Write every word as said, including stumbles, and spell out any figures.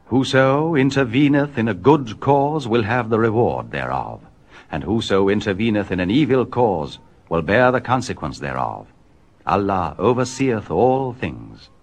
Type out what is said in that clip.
Whoso interveneth in a good cause will have the reward thereof, and whoso interveneth in an evil cause will bear the consequence thereof. Allah overseeth all things.